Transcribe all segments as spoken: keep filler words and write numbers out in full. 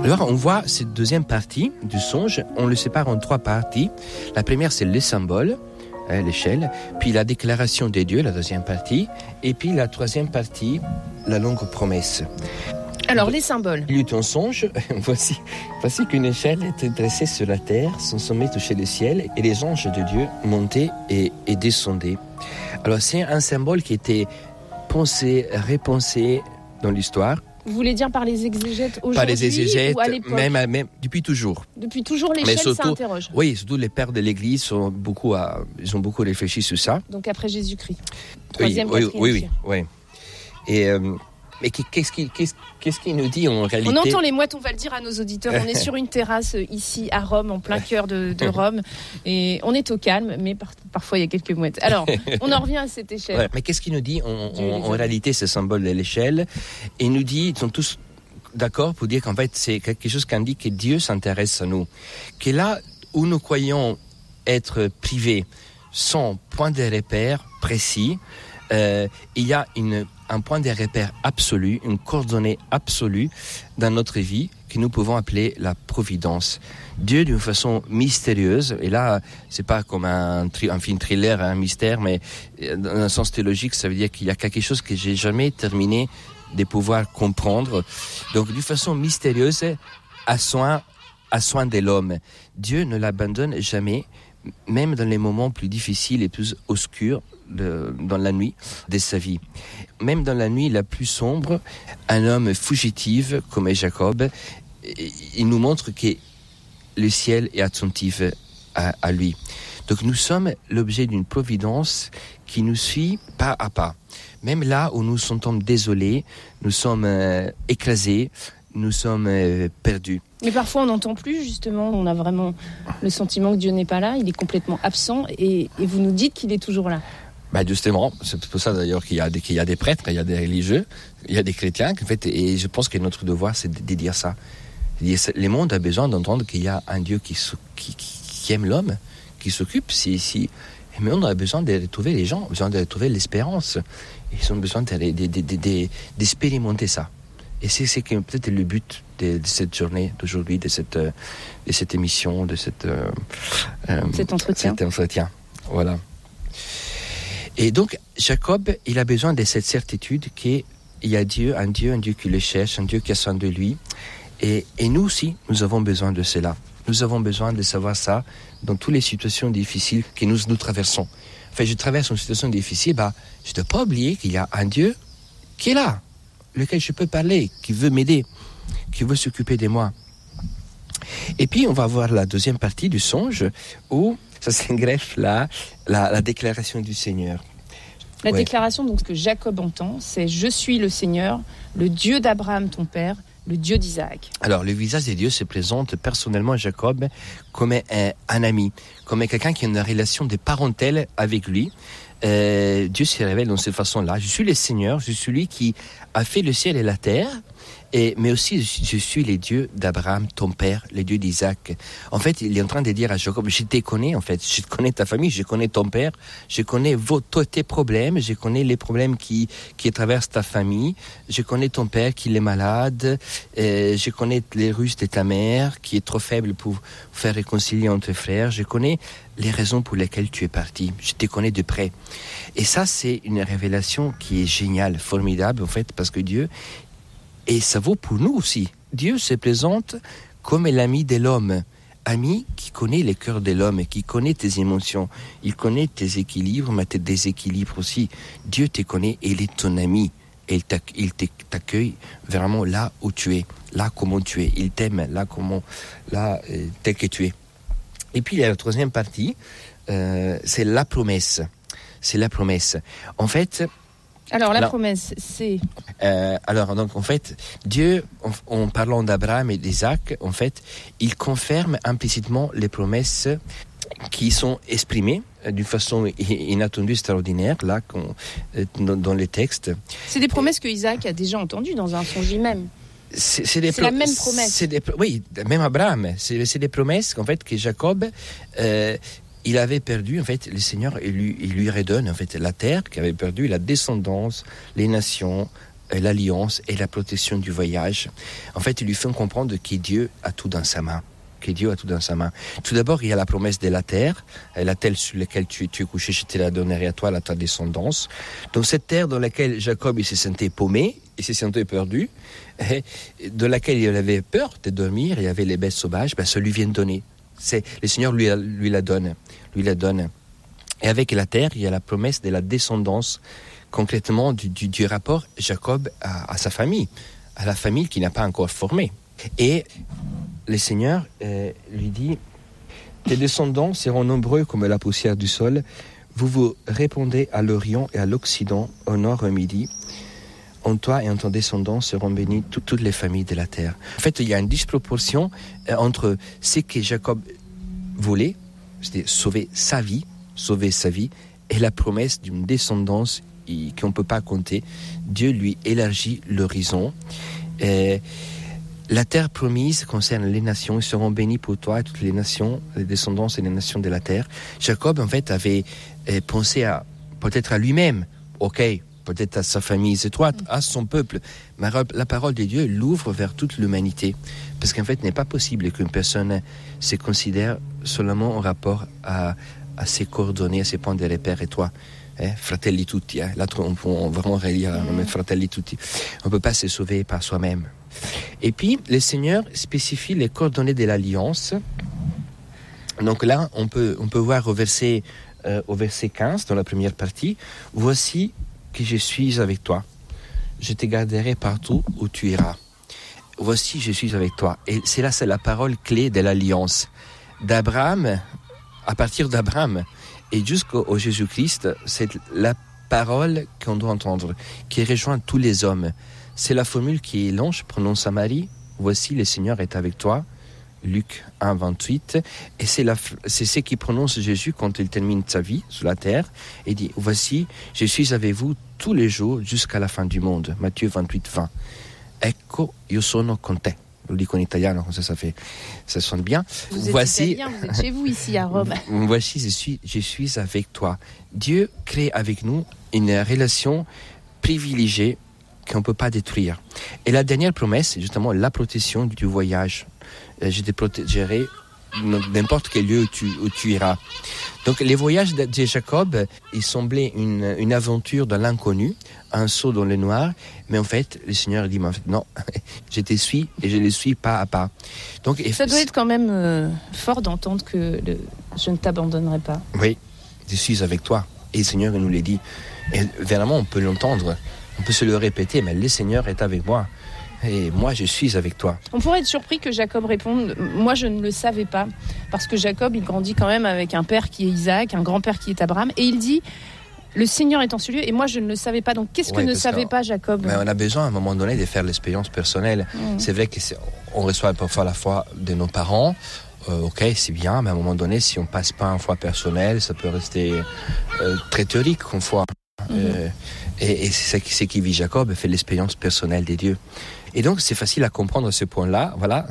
Alors, on voit cette deuxième partie du songe, on le sépare en trois parties. La première, c'est les symboles, hein, l'échelle, puis la déclaration des dieux, la deuxième partie, et puis la troisième partie, la longue promesse. Alors, les symboles. Il y eut un songe, voici, voici qu'une échelle était dressée sur la terre, son sommet touchait le ciel, et les anges de Dieu montaient et, et descendaient. Alors, c'est un symbole qui était pensé, repensé dans l'histoire. Vous voulez dire par les exégètes aujourd'hui Par les exégètes, ou à l'époque même, même depuis toujours. Depuis toujours, l'échelle, surtout, ça interroge. Oui, surtout les pères de l'Église sont beaucoup à, ils ont beaucoup réfléchi sur ça. Donc après Jésus-Christ. Troisième, oui, oui, oui, oui, oui. Et euh, mais qu'est-ce qui, qu'est-ce, qu'est-ce qui nous dit en réalité ? On entend les mouettes, on va le dire à nos auditeurs. On est sur une terrasse ici à Rome, en plein cœur de, de Rome, et on est au calme, mais par, parfois il y a quelques mouettes. Alors, on en revient à cette échelle. Ouais, mais qu'est-ce qui nous dit en, en, en réalité ce symbole de l'échelle ? Il nous dit, ils sont tous d'accord pour dire qu'en fait c'est quelque chose qui indique que Dieu s'intéresse à nous, que là où nous croyons être privés, sans point de repère précis, euh, il y a une, un point de repère absolu, une coordonnée absolue dans notre vie que nous pouvons appeler la providence. Dieu, d'une façon mystérieuse, et là, c'est pas comme un, tri- un film thriller, un mystère, mais dans un sens théologique, ça veut dire qu'il y a quelque chose que j'ai jamais terminé de pouvoir comprendre. Donc, d'une façon mystérieuse, à soin, à soin de l'homme. Dieu ne l'abandonne jamais, même dans les moments plus difficiles et plus obscurs de, dans la nuit de sa vie. Même dans la nuit la plus sombre, un homme fugitif comme Jacob, il nous montre que le ciel est attentif à, à lui. Donc nous sommes l'objet d'une providence qui nous suit pas à pas. Même là où nous nous sentons désolés, nous sommes euh, écrasés, nous sommes euh, perdus. Mais parfois on n'entend plus, justement, on a vraiment le sentiment que Dieu n'est pas là, il est complètement absent, et, et vous nous dites qu'il est toujours là. Bah justement, c'est pour ça d'ailleurs qu'il y a des, qu'il y a des prêtres, il y a des religieux, il y a des chrétiens, en fait, et je pense que notre devoir c'est de, de dire ça. Le monde a besoin d'entendre qu'il y a un Dieu qui, qui, qui aime l'homme, qui s'occupe. Si, si, mais on a besoin de retrouver les gens, besoin de retrouver l'espérance. Ils ont besoin de, de, de, de, de, d'expérimenter ça. Et c'est, c'est peut-être le but de, de cette journée d'aujourd'hui, de cette, de cette émission, de cette, euh, cet entretien. Cet entretien. Voilà. Et donc, Jacob, il a besoin de cette certitude qu'il y a Dieu, un Dieu, un Dieu qui le cherche, un Dieu qui a soin de lui. Et, et nous aussi, nous avons besoin de cela. Nous avons besoin de savoir ça dans toutes les situations difficiles que nous, nous traversons. Enfin, je traverse une situation difficile, bah, je ne dois pas oublier qu'il y a un Dieu qui est là, lequel je peux parler, qui veut m'aider, qui veut s'occuper de moi. Et puis, on va voir la deuxième partie du songe où ça s'engreffe là, la, la déclaration du Seigneur. La ouais. déclaration donc, que Jacob entend, c'est « Je suis le Seigneur, le Dieu d'Abraham, ton père, le Dieu d'Isaac ». Alors, le visage de Dieu se présente personnellement à Jacob comme un, un ami, comme quelqu'un qui a une relation de parentèle avec lui. Euh, Dieu se révèle dans cette façon-là. Je suis le Seigneur, je suis celui qui a fait le ciel et la terre, et, mais aussi je suis le Dieu d'Abraham, ton père, le Dieu d'Isaac. En fait, il est en train de dire à Jacob, je te connais en fait, je connais ta famille, je connais ton père, je connais vos, tes problèmes, je connais les problèmes qui, qui traversent ta famille, je connais ton père qui est malade, euh, je connais les ruses de ta mère qui est trop faible pour faire réconcilier entre frères, je connais les raisons pour lesquelles tu es parti, je te connais de près. Et ça, c'est une révélation qui est géniale, formidable en fait, parce que Dieu, et ça vaut pour nous aussi. Dieu se présente comme l'ami de l'homme, ami qui connaît les cœurs de l'homme, qui connaît tes émotions, il connaît tes équilibres, mais tes déséquilibres aussi. Dieu te connaît et il est ton ami. Et il t'accueille vraiment là où tu es, là comment tu es. Il t'aime là comment, là euh, tel que tu es. Et puis il y a la troisième partie, euh, c'est la promesse. C'est la promesse. En fait. Alors, la alors, promesse, c'est... Euh, alors, donc, en fait, Dieu, en, en parlant d'Abraham et d'Isaac, en fait, il confirme implicitement les promesses qui sont exprimées d'une façon inattendue, extraordinaire, là, dans, dans les textes. C'est des promesses que Isaac a déjà entendues dans un songe même. C'est, c'est, des c'est pro- la même promesse. C'est des, oui, même Abraham. C'est, c'est des promesses, en fait, que Jacob... Euh, il avait perdu, en fait, le Seigneur, il lui, il lui redonne, en fait, la terre qu'il avait perdu, la descendance, les nations, l'alliance et la protection du voyage. En fait, il lui fait comprendre que Dieu a tout dans sa main. Que Dieu a tout dans sa main. Tout d'abord, il y a la promesse de la terre, la terre sur laquelle tu, tu es couché, je te la donnerai à toi, à ta descendance. Donc cette terre dans laquelle Jacob il se sentait paumé, il se sentait perdu, de laquelle il avait peur de dormir, il y avait les bêtes sauvages, ben, ça lui vient de donner. C'est, le Seigneur lui, lui la donne, lui la donne. Et avec la terre, il y a la promesse de la descendance, concrètement du, du, du rapport Jacob à, à sa famille, à la famille qu'il n'a pas encore formée. Et le Seigneur euh, lui dit, tes descendants seront nombreux comme la poussière du sol, vous vous répandez à l'Orient et à l'Occident, au nord et au midi. En toi et en ton descendant seront bénies tout, toutes les familles de la terre. En fait, il y a une disproportion euh, entre ce que Jacob voulait, c'est-à-dire sauver sa vie, sauver sa vie, et la promesse d'une descendance qu'on ne peut pas compter. Dieu lui élargit l'horizon. Et la terre promise concerne les nations, ils seront bénis pour toi, toutes les nations, les descendants et les nations de la terre. Jacob, en fait, avait euh, pensé à, peut-être à lui-même, ok, peut-être à sa famille étroite, à son peuple. Mais la parole de Dieu l'ouvre vers toute l'humanité. Parce qu'en fait, il n'est pas possible qu'une personne se considère seulement en rapport à, à ses coordonnées, à ses points de repère et toi. Eh, fratelli tutti, eh. Là on peut vraiment relire mm. fratelli tutti. On ne peut pas se sauver par soi-même. Et puis le Seigneur spécifie les coordonnées de l'alliance. Donc là on peut, on peut voir au verset, euh, au verset quinze dans la première partie, voici que je suis avec toi, je te garderai partout où tu iras. Voici je suis avec toi. Et c'est là c'est la parole clé de l'alliance d'Abraham, à partir d'Abraham et jusqu'au Jésus-Christ, c'est la parole qu'on doit entendre, qui rejoint tous les hommes. C'est la formule qui l'ange prononce à Marie. Voici, le Seigneur est avec toi. Luc un, vingt-huit. Et c'est, la, c'est ce qui prononce Jésus quand il termine sa vie sur la terre. Et dit, voici, je suis avec vous tous les jours jusqu'à la fin du monde. Matthieu vingt-huit, vingt. Ecco, io sono con te. Je le dis en italien, comme ça, ça fait, ça sonne bien. Vous êtes voici, italien, vous êtes chez vous ici à Rome. Voici, je suis, je suis avec toi. Dieu crée avec nous une relation privilégiée qu'on ne peut pas détruire. Et la dernière promesse, c'est justement la protection du voyage. Je te protégerai n'importe quel lieu où tu, où tu iras. Donc les voyages de Jacob, il semblait une, une aventure dans l'inconnu, un saut dans le noir, mais en fait, le Seigneur dit, mais en fait, non, je te suis et je les suis pas à pas. Donc, ça doit être quand même euh, fort d'entendre que le, je ne t'abandonnerai pas. Oui, je suis avec toi. Et le Seigneur nous l'a dit. Et vraiment, on peut l'entendre, on peut se le répéter, mais le Seigneur est avec moi. Et moi, je suis avec toi. On pourrait être surpris que Jacob réponde « Moi, je ne le savais pas ». Parce que Jacob, il grandit quand même avec un père qui est Isaac, un grand-père qui est Abraham. Et il dit « Le Seigneur est en ce lieu et moi, je ne le savais pas ». Donc, qu'est-ce ouais, que ne savait pas Jacob ? Mais on a besoin, à un moment donné, de faire l'expérience personnelle. Mmh. C'est vrai qu'on reçoit parfois la foi de nos parents. Euh, ok, c'est bien, mais à un moment donné, si on ne passe pas en foi personnelle, ça peut rester euh, très théorique en foi. Mmh. Euh, et, et c'est ce qui vit Jacob, fait l'expérience personnelle des dieux. Et donc, c'est facile à comprendre ce point-là. Voilà.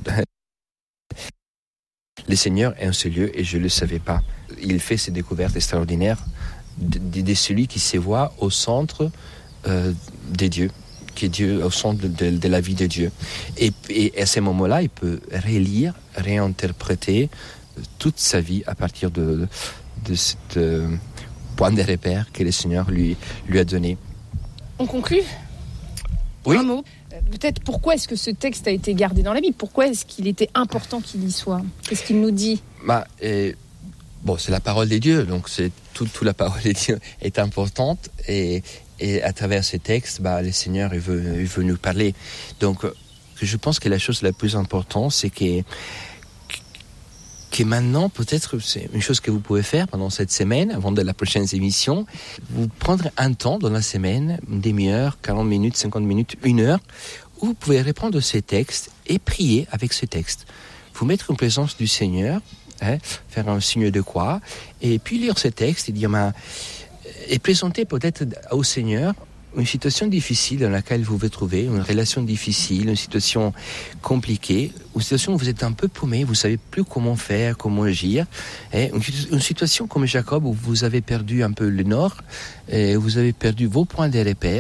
Le Seigneur est en ce lieu et je ne le savais pas. Il fait ces découvertes extraordinaires de, de, de celui qui se voit au centre euh, des dieux, qui est Dieu, au centre de, de, de la vie de Dieu. Et, et à ce moment-là, il peut relire, réinterpréter toute sa vie à partir de, de ce euh, point de repère que le Seigneur lui, lui a donné. On conclut ? Oui. Un mot. Peut-être pourquoi est-ce que ce texte a été gardé dans la Bible ? Pourquoi est-ce qu'il était important qu'il y soit ? Qu'est-ce qu'il nous dit ? bah, et, bon, c'est la parole des dieux, donc c'est, tout, tout la parole des dieux est importante et, et à travers ces textes, bah, le Seigneur il veut, il veut nous parler. Donc je pense que la chose la plus importante, c'est que que maintenant, peut-être, c'est une chose que vous pouvez faire pendant cette semaine, avant de la prochaine émission, vous prendre un temps dans la semaine, une demi-heure, quarante minutes, cinquante minutes, une heure, où vous pouvez reprendre ces textes et prier avec ces textes. Vous mettre en présence du Seigneur, hein, faire un signe de croix, et puis lire ces textes et dire, ben, et présenter peut-être au Seigneur une situation difficile dans laquelle vous vous trouvez, une relation difficile, une situation compliquée, une situation où vous êtes un peu paumé, vous savez plus comment faire, comment agir, et une, une situation comme Jacob où vous avez perdu un peu le nord, et vous avez perdu vos points de repère,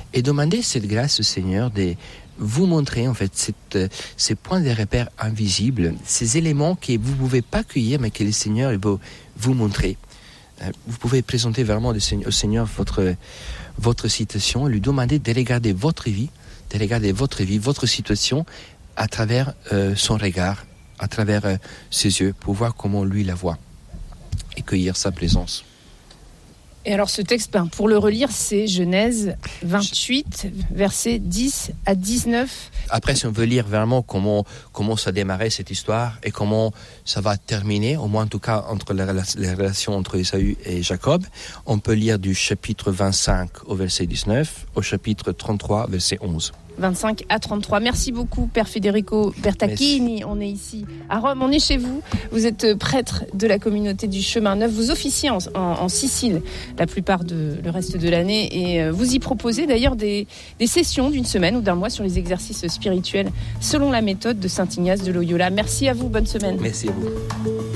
et demandez cette grâce au Seigneur de vous montrer en fait cette, ces points de repère invisibles, ces éléments que vous ne pouvez pas cueillir mais que le Seigneur il va vous montrer. Vous pouvez présenter vraiment au Seigneur votre, votre situation et lui demander de regarder votre vie, de regarder votre vie, votre situation à travers euh, son regard, à travers euh, ses yeux, pour voir comment lui la voit et cueillir sa présence. Et alors ce texte, ben, pour le relire, c'est Genèse vingt-huit, versets dix à dix-neuf. Après, si on veut lire vraiment comment, comment ça a démarré cette histoire et comment ça va terminer, au moins en tout cas entre la, la, la relation entre Ésaü et Jacob, on peut lire du chapitre vingt-cinq au verset dix-neuf au chapitre trente-trois, verset onze. vingt-cinq à trente-trois. Merci beaucoup, Père Federico Bertacchini. On est ici à Rome, on est chez vous. Vous êtes prêtre de la communauté du Chemin Neuf. Vous officiez en, en, en Sicile la plupart de le reste de l'année et vous y proposez d'ailleurs des, des sessions d'une semaine ou d'un mois sur les exercices spirituels selon la méthode de Saint Ignace de Loyola. Merci à vous, bonne semaine. Merci à vous.